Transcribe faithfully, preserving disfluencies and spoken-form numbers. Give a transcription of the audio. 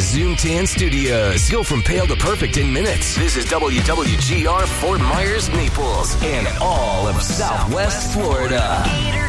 Zoom Tan Studios. Go from pale to perfect in minutes. This is W W G R Fort Myers, Naples, and all of Southwest Florida.